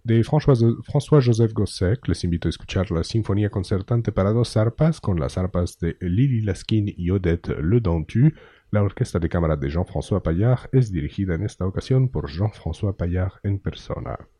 de François-Joseph Gossec. Les invito a escuchar la Sinfonía Concertante para dos arpas con las arpas de Lily Laskin y Odette Ledentu. La orquesta de cámara de Jean-François Paillard es dirigida en esta ocasión por Jean-François Paillard en persona.